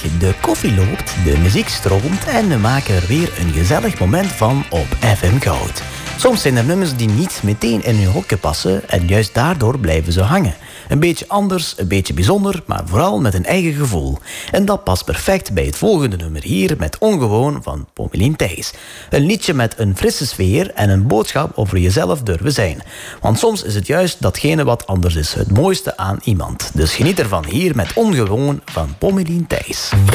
De koffie loopt, de muziek stroomt en we maken er weer een gezellig moment van op FM Goud. Soms zijn er nummers die niet meteen in hun hokje passen en juist daardoor blijven ze hangen. Een beetje anders, een beetje bijzonder, maar vooral met een eigen gevoel. En dat past perfect bij het volgende nummer hier met Ongewoon van Pommelien Thijs. Een liedje met een frisse sfeer en een boodschap over jezelf durven zijn. Want soms is het juist datgene wat anders is het mooiste aan iemand. Dus geniet ervan hier met Ongewoon van Pommelien Thijs.